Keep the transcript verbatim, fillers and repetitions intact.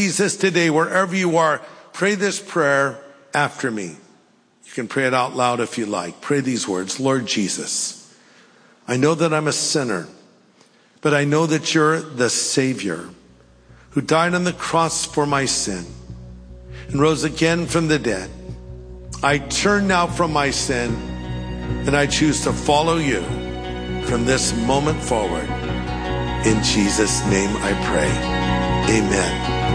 Jesus today, wherever you are, pray this prayer after me. You can pray it out loud if you like. Pray these words. Lord Jesus, I know that I'm a sinner, but I know that you're the Savior who died on the cross for my sin and rose again from the dead. I turn now from my sin and I choose to follow you from this moment forward. In Jesus' name I pray. Amen.